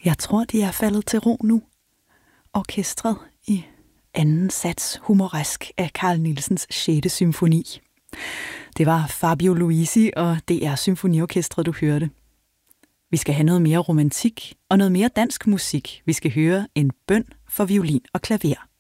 Jeg tror, de er faldet til ro nu. Orkestret i anden sats humoresk af Carl Nielsens 6. symfoni. Det var Fabio Luisi og DR Symfoniorkestret, du hørte. Vi skal have noget mere romantik og noget mere dansk musik. Vi skal høre en bøn for violin og klaver.